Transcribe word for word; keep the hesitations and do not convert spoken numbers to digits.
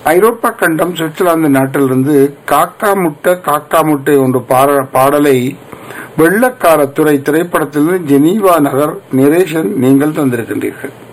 ஐரோப்பா கண்டம் சுவிட்சர்லாந்து நாட்டிலிருந்து காக்கா முட்டை காக்கா முட்டை என்ற பாடலை வெள்ளக்கார துறை திரைப்படத்திலிருந்து ஜெனீவா நகர் நிரேஷன் நீங்கள் தந்திருக்கின்றீர்கள்.